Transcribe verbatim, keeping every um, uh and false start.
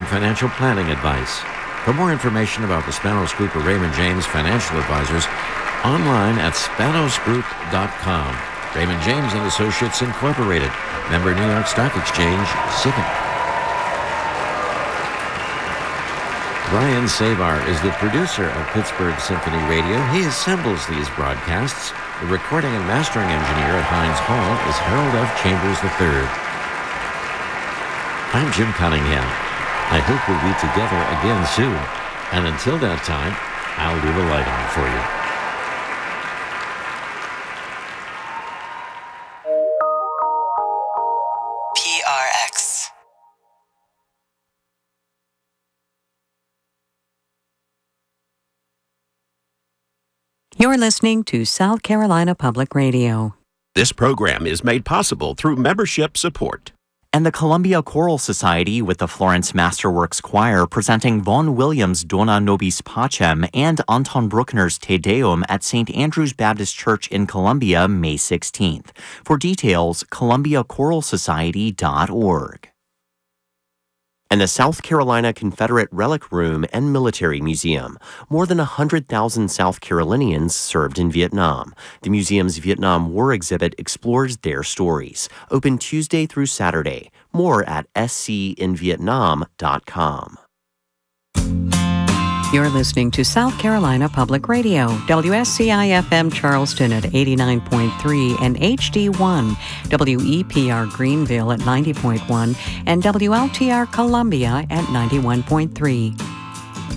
financial planning advice. For more information about the Spanos Group of Raymond James Financial Advisors, online at spanos group dot com. Raymond James and Associates Incorporated, member New York Stock Exchange, S I C A. Brian Savar is the producer of Pittsburgh Symphony Radio. He assembles these broadcasts. The recording and mastering engineer at Heinz Hall is Harold F. Chambers the third. I'm Jim Cunningham. I hope we'll be together again soon. And until that time, I'll leave a light on for you. P R X. You're listening to South Carolina Public Radio. This program is made possible through membership support. And the Columbia Choral Society with the Florence Masterworks Choir presenting Vaughan Williams' Dona Nobis Pacem and Anton Bruckner's Te Deum at Saint Andrew's Baptist Church in Columbia, May sixteenth. For details, columbia choral society dot org. And the South Carolina Confederate Relic Room and Military Museum. More than one hundred thousand South Carolinians served in Vietnam. The museum's Vietnam War exhibit explores their stories. Open Tuesday through Saturday. More at s c in vietnam dot com. You're listening to South Carolina Public Radio, W S C I F M Charleston at eighty-nine point three and H D one, W E P R Greenville at ninety point one, and W L T R Columbia at ninety-one point three.